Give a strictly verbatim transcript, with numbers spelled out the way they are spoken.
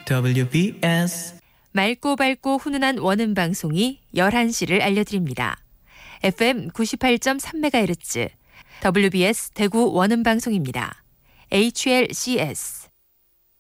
더블유비에스 맑고 밝고 훈훈한 원음 방송이 열한 시를 알려드립니다. 에프엠 구십팔 점 삼 메가헤르츠 더블유비에스 대구 원음 방송입니다. 에이치엘씨에스